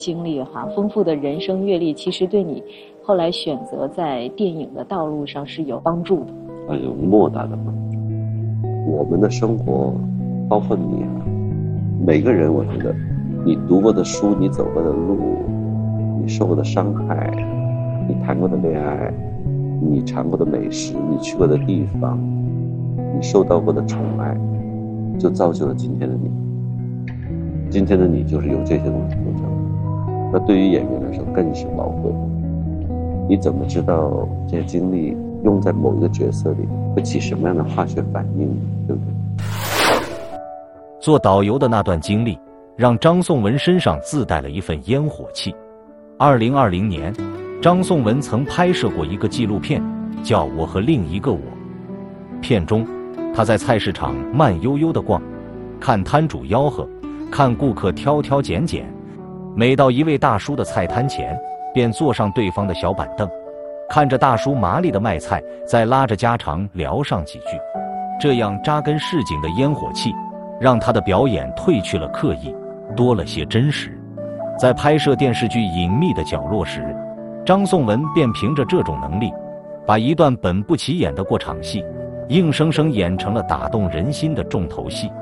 经历哈，丰富的人生阅历，其实对你后来选择在电影的道路上是有帮助的。 有莫大的帮助。我们的生活，包括你每个人，我觉得你读过的书，你走过的路，你受过的伤害，你谈过的恋爱，你尝过的美食，你去过的地方，你受到过的宠爱，就造就了今天的你。今天的你就是由这些东西构成的。那对于演员来说更是宝贵。你怎么知道这些经历用在某一个角色里会起什么样的化学反应，对不对？ 做导游的那段经历让张颂文身上自带了一份烟火气。2020年，张颂文曾拍摄过一个纪录片，叫《我和另一个我》。片中，他在菜市场慢悠悠地逛，看摊主吆喝，看顾客挑挑拣拣。每到一位大叔的菜摊前，便坐上对方的小板凳，看着大叔麻利的卖菜，再拉着家常聊上几句。这样扎根市井的烟火气，让他的表演褪去了刻意，多了些真实。在拍摄电视剧《隐秘的角落》时，张颂文便凭着这种能力，把一段本不起眼的过场戏，硬生生演成了打动人心的重头戏。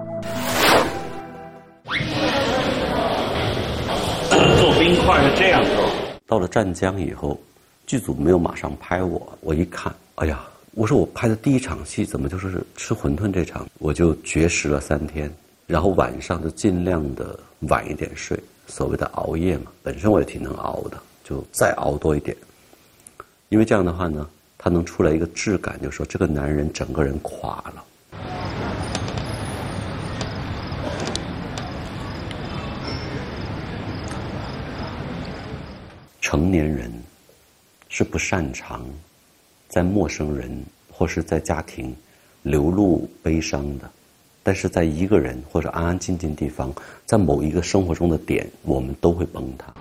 做冰块是这样做。 到了湛江以后，剧组没有马上拍我，我一看，哎呀，我说我拍的第一场戏怎么就是吃馄饨这场？我就绝食了3天，然后晚上就尽量的晚一点睡，所谓的熬夜嘛。本身我也挺能熬的，就再熬多一点，因为这样的话呢，他能出来一个质感，就是说这个男人整个人垮了。成年人是不擅长在陌生人或是在家庭流露悲伤的，但是在一个人或者安安静静地方，在某一个生活中的点，我们都会崩塌。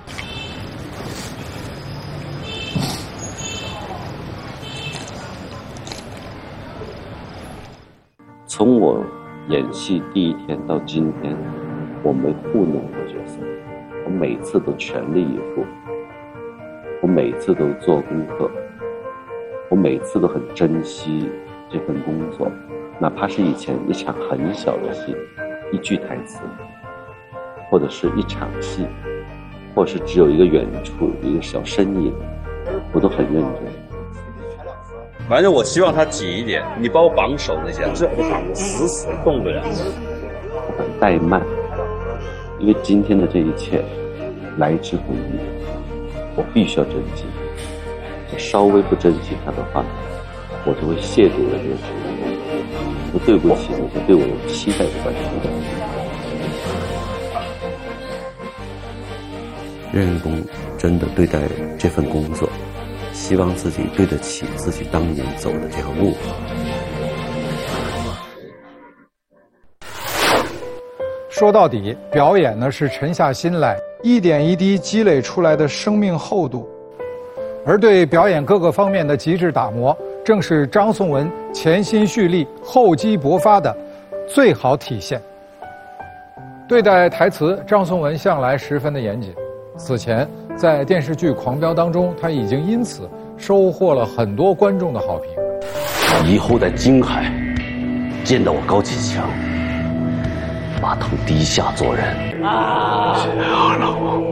从我演戏第一天到今天，我没糊弄过角色，我每次都全力以赴，我每次都做功课，我每次都很珍惜这份工作，哪怕是以前一场很小的戏，一句台词，或者是一场戏，或是只有一个远处一个小身影，我都很认真。 反正我希望他紧一点，你把我绑手那些，是死死动不了。 我很怠慢，因为今天的这一切来之不易，我必须要珍惜。我稍微不珍惜它的话，我就会亵渎了这个职业，不对不起那些对我有期待的观众。认真真的对待这份工作，希望自己对得起自己当年走的这条路。 说到底，表演呢是沉下心来，一点一滴积累出来的生命厚度，而对表演各个方面的极致打磨，正是张颂文潜心蓄力、厚积薄发的最好体现。对待台词，张颂文向来十分的严谨。此前在电视剧《狂飙》当中，他已经因此收获了很多观众的好评。 以后在京海见到我高启强，把头低下做人。杀了我，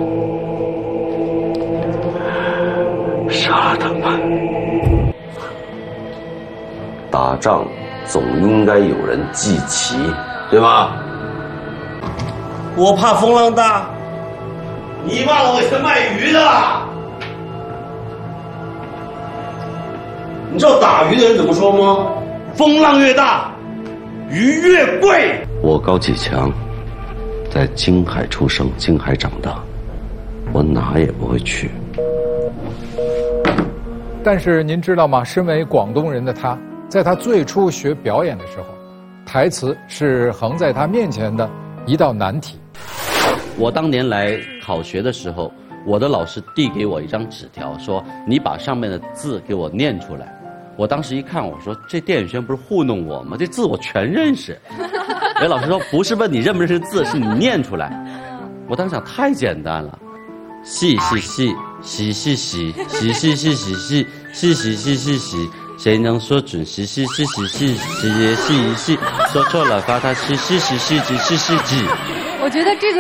杀了他们。打仗总应该有人记旗，对吧？ 我怕风浪大，你忘了我是卖鱼的。你知道打鱼的人怎么说吗？风浪越大，鱼越贵。 我高启强在京海出生，京海长大，我哪也不会去。 但是您知道吗？身为广东人的他，在他最初学表演的时候，台词是横在他面前的一道难题。 我当年来考学的时候，我的老师递给我一张纸条，说你把上面的字给我念出来。我当时一看，我说这电影学院不是糊弄我吗？这字我全认识。人老师说不是问你认不认识字，是你念出来。 我当时想太简单了，戏戏戏洗洗洗洗洗洗洗洗洗洗洗洗洗，谁能说准洗洗洗洗洗洗也洗一洗，说错了罚他洗洗洗洗洗洗洗洗。 我觉得这个